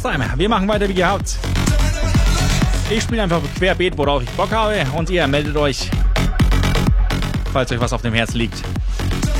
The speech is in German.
Crosstime. Wir machen weiter wie gehabt. Ich spiele einfach querbeet, worauf ich Bock habe. Und ihr meldet euch, falls euch was auf dem Herz liegt.